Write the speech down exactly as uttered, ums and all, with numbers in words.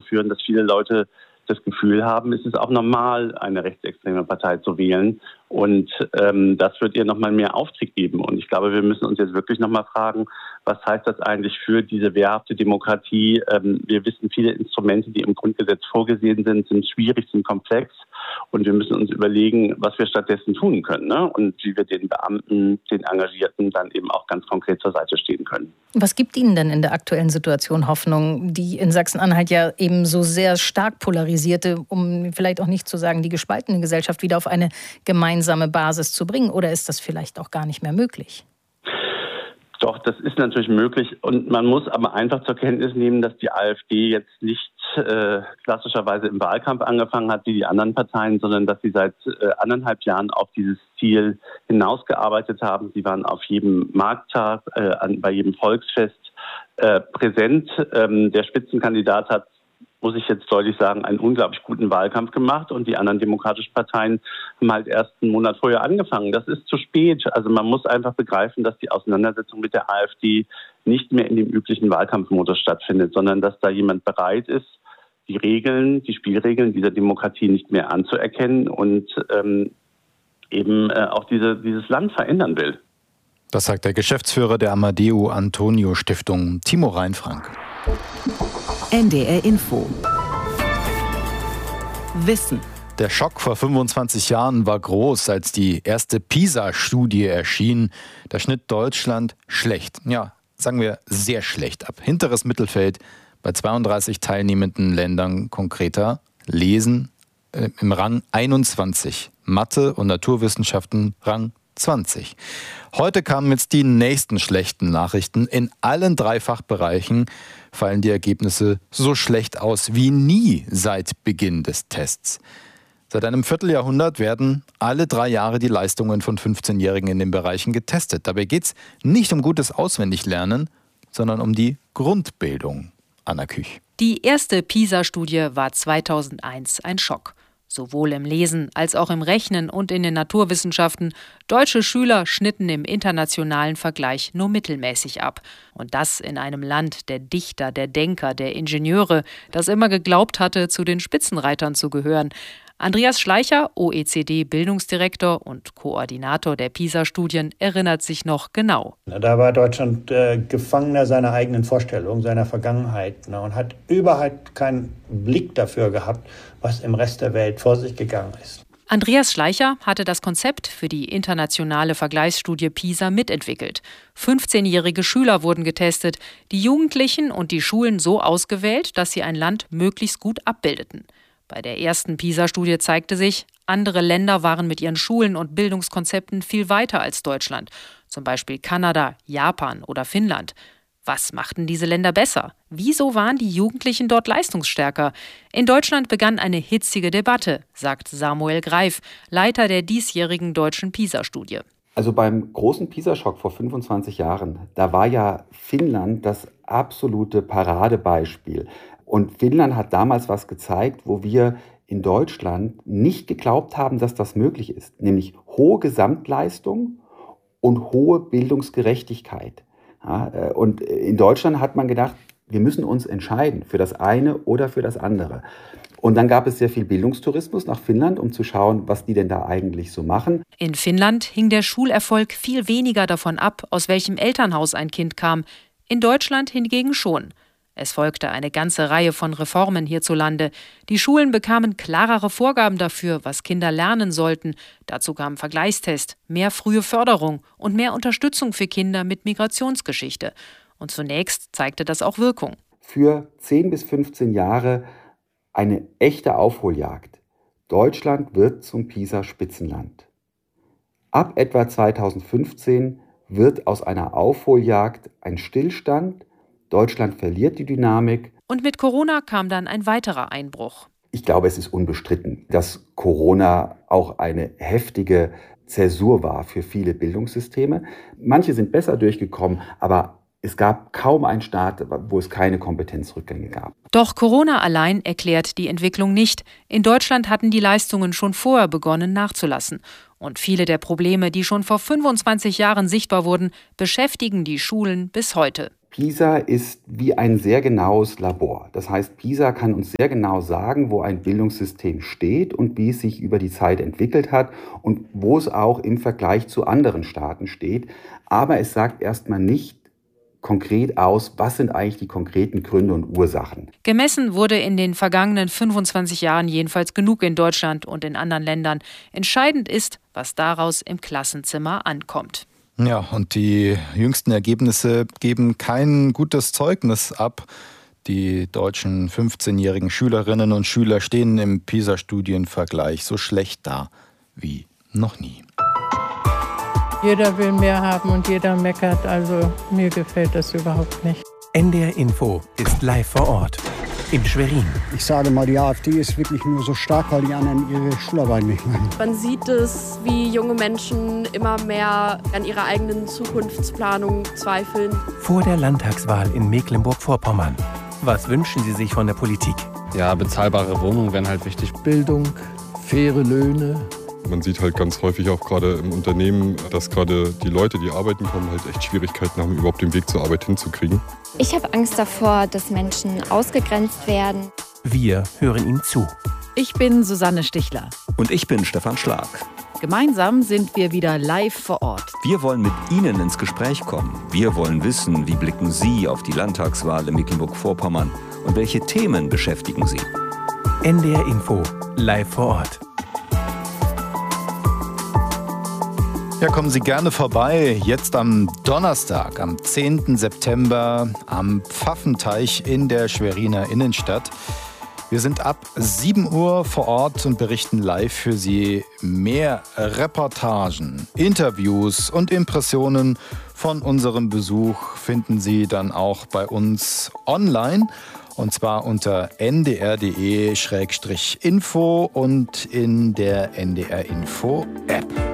führen, dass viele Leute das Gefühl haben, es ist auch normal, eine rechtsextreme Partei zu wählen. Und ähm, das wird ihr nochmal mehr Auftrieb geben. Und ich glaube, wir müssen uns jetzt wirklich nochmal fragen, was heißt das eigentlich für diese wehrhafte Demokratie? Ähm, wir wissen, viele Instrumente, die im Grundgesetz vorgesehen sind, sind schwierig, sind komplex. Und wir müssen uns überlegen, was wir stattdessen tun können, ne? Und wie wir den Beamten, den Engagierten dann eben auch ganz konkret zur Seite stehen können. Was gibt Ihnen denn in der aktuellen Situation Hoffnung, die in Sachsen-Anhalt ja eben so sehr stark polarisierte, um vielleicht auch nicht zu sagen, die gespaltene Gesellschaft wieder auf eine gemeinsame Basis zu bringen? Oder ist das vielleicht auch gar nicht mehr möglich? Doch, das ist natürlich möglich. Und man muss aber einfach zur Kenntnis nehmen, dass die AfD jetzt nicht äh, klassischerweise im Wahlkampf angefangen hat wie die anderen Parteien, sondern dass sie seit äh, anderthalb Jahren auf dieses Ziel hinausgearbeitet haben. Sie waren auf jedem Markttag, äh, an, bei jedem Volksfest äh, präsent. Ähm, der Spitzenkandidat hat, muss ich jetzt deutlich sagen, einen unglaublich guten Wahlkampf gemacht und die anderen demokratischen Parteien haben halt erst einen Monat vorher angefangen. Das ist zu spät. Also man muss einfach begreifen, dass die Auseinandersetzung mit der AfD nicht mehr in dem üblichen Wahlkampfmodus stattfindet, sondern dass da jemand bereit ist, die Regeln, die Spielregeln dieser Demokratie nicht mehr anzuerkennen und ähm, eben äh, auch diese, dieses Land verändern will. Das sagt der Geschäftsführer der Amadeo Antonio Stiftung, Timo Reinfrank. N D R Info. Wissen. Der Schock vor fünfundzwanzig Jahren war groß, als die erste PISA-Studie erschien. Da schnitt Deutschland schlecht. Ja, sagen wir sehr schlecht ab. Hinteres Mittelfeld bei zweiunddreißig teilnehmenden Ländern, konkreter Lesen äh, im Rang einundzwanzig. Mathe und Naturwissenschaften Rang zwanzig. Heute kamen jetzt die nächsten schlechten Nachrichten. In allen drei Fachbereichen fallen die Ergebnisse so schlecht aus wie nie seit Beginn des Tests. Seit einem Vierteljahrhundert werden alle drei Jahre die Leistungen von fünfzehnjährigen in den Bereichen getestet. Dabei geht es nicht um gutes Auswendiglernen, sondern um die Grundbildung. Anna Küch. Die erste PISA-Studie war zweitausendeins ein Schock. Sowohl im Lesen als auch im Rechnen und in den Naturwissenschaften. Deutsche Schüler schnitten im internationalen Vergleich nur mittelmäßig ab. Und das in einem Land der Dichter, der Denker, der Ingenieure, das immer geglaubt hatte, zu den Spitzenreitern zu gehören. Andreas Schleicher, O E C D-Bildungsdirektor und Koordinator der PISA-Studien, erinnert sich noch genau. Da war Deutschland äh, Gefangener seiner eigenen Vorstellung, seiner Vergangenheit, ne, und hat überhaupt keinen Blick dafür gehabt, was im Rest der Welt vor sich gegangen ist. Andreas Schleicher hatte das Konzept für die internationale Vergleichsstudie PISA mitentwickelt. fünfzehnjährige Schüler wurden getestet, die Jugendlichen und die Schulen so ausgewählt, dass sie ein Land möglichst gut abbildeten. Bei der ersten PISA-Studie zeigte sich, andere Länder waren mit ihren Schulen und Bildungskonzepten viel weiter als Deutschland. Zum Beispiel Kanada, Japan oder Finnland. Was machten diese Länder besser? Wieso waren die Jugendlichen dort leistungsstärker? In Deutschland begann eine hitzige Debatte, sagt Samuel Greif, Leiter der diesjährigen deutschen PISA-Studie. Also beim großen PISA-Schock vor fünfundzwanzig Jahren, da war ja Finnland das absolute Paradebeispiel. Und Finnland hat damals was gezeigt, wo wir in Deutschland nicht geglaubt haben, dass das möglich ist. Nämlich hohe Gesamtleistung und hohe Bildungsgerechtigkeit. Ja, und in Deutschland hat man gedacht, wir müssen uns entscheiden für das eine oder für das andere. Und dann gab es sehr viel Bildungstourismus nach Finnland, um zu schauen, was die denn da eigentlich so machen. In Finnland hing der Schulerfolg viel weniger davon ab, aus welchem Elternhaus ein Kind kam. In Deutschland hingegen schon. Es folgte eine ganze Reihe von Reformen hierzulande. Die Schulen bekamen klarere Vorgaben dafür, was Kinder lernen sollten. Dazu kam Vergleichstest, mehr frühe Förderung und mehr Unterstützung für Kinder mit Migrationsgeschichte. Und zunächst zeigte das auch Wirkung. Für zehn bis fünfzehn Jahre eine echte Aufholjagd. Deutschland wird zum PISA-Spitzenland. Ab etwa zweitausendfünfzehn wird aus einer Aufholjagd ein Stillstand. Deutschland verliert die Dynamik. Und mit Corona kam dann ein weiterer Einbruch. Ich glaube, es ist unbestritten, dass Corona auch eine heftige Zäsur war für viele Bildungssysteme. Manche sind besser durchgekommen, aber es gab kaum einen Staat, wo es keine Kompetenzrückgänge gab. Doch Corona allein erklärt die Entwicklung nicht. In Deutschland hatten die Leistungen schon vorher begonnen nachzulassen. Und viele der Probleme, die schon vor fünfundzwanzig Jahren sichtbar wurden, beschäftigen die Schulen bis heute. PISA ist wie ein sehr genaues Labor. Das heißt, PISA kann uns sehr genau sagen, wo ein Bildungssystem steht und wie es sich über die Zeit entwickelt hat und wo es auch im Vergleich zu anderen Staaten steht. Aber es sagt erstmal nicht konkret aus, was sind eigentlich die konkreten Gründe und Ursachen. Gemessen wurde in den vergangenen fünfundzwanzig Jahren jedenfalls genug in Deutschland und in anderen Ländern. Entscheidend ist, was daraus im Klassenzimmer ankommt. Ja, und die jüngsten Ergebnisse geben kein gutes Zeugnis ab. Die deutschen fünfzehnjährigen Schülerinnen und Schüler stehen im PISA-Studienvergleich so schlecht da wie noch nie. Jeder will mehr haben und jeder meckert, also mir gefällt das überhaupt nicht. N D R Info ist live vor Ort in Schwerin. Ich sage mal, die AfD ist wirklich nur so stark, weil die anderen ihre Schularbeit nicht machen. Man sieht es, wie junge Menschen immer mehr an ihrer eigenen Zukunftsplanung zweifeln. Vor der Landtagswahl in Mecklenburg-Vorpommern. Was wünschen Sie sich von der Politik? Ja, bezahlbare Wohnungen wären halt wichtig. Bildung, faire Löhne. Man sieht halt ganz häufig auch gerade im Unternehmen, dass gerade die Leute, die arbeiten kommen, halt echt Schwierigkeiten haben, überhaupt den Weg zur Arbeit hinzukriegen. Ich habe Angst davor, dass Menschen ausgegrenzt werden. Wir hören ihm zu. Ich bin Susanne Stichler. Und ich bin Stefan Schlag. Gemeinsam sind wir wieder live vor Ort. Wir wollen mit Ihnen ins Gespräch kommen. Wir wollen wissen, wie blicken Sie auf die Landtagswahl in Mecklenburg-Vorpommern und welche Themen beschäftigen Sie? N D R Info, live vor Ort. Ja, kommen Sie gerne vorbei. Jetzt am Donnerstag, am zehnten September am Pfaffenteich in der Schweriner Innenstadt. Wir sind ab sieben Uhr vor Ort und berichten live für Sie. Mehr Reportagen, Interviews und Impressionen von unserem Besuch finden Sie dann auch bei uns online. Und zwar unter n d r punkt d e slash info und in der N D R Info App.